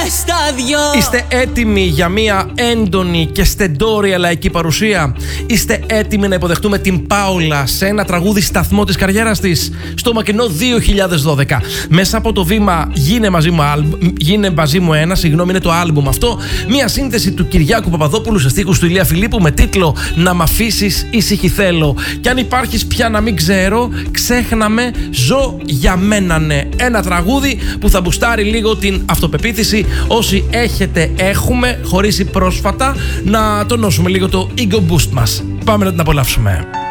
στα δυο. Είστε έτοιμοι για μια έντονη και στεντόρια λαϊκή παρουσία? Είστε έτοιμοι να υποδεχτούμε την Πάολα σε ένα τραγούδι σταθμό της καριέρας της στο μακρινό 2012? Μέσα από το βήμα Γίνε μαζί μου ένα, είναι το άλμπουμ αυτό. Μια σύνθεση του Κυριάκου Παπαδόπουλου σε στίχους του Ηλία Φιλίππου με τίτλο «Να μ' αφήσεις ήσυχη θέλω». Κι αν υπάρχεις πια να μην ξέρω, ξέχναμε, ζω για μένα ναι. Ένα τραγούδι που θα μπουστάρει λίγο την αυτοπεποίθηση. Όσοι έχουμε χωρίσει πρόσφατα, να τονώσουμε λίγο το ego boost μας. Πάμε να την απολαύσουμε.